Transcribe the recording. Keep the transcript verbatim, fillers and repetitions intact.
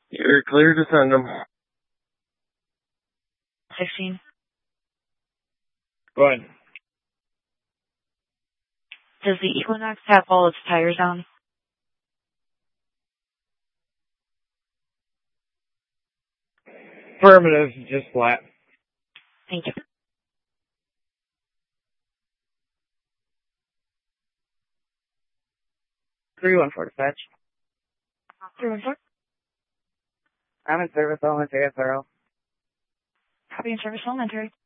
You're clear to send them. sixteen. Go ahead. Does the Equinox have all its tires on? Affirmative, just flat. Thank you. three one four dispatch. three one four. I'm in service elementary at Thorough. Copy in service elementary.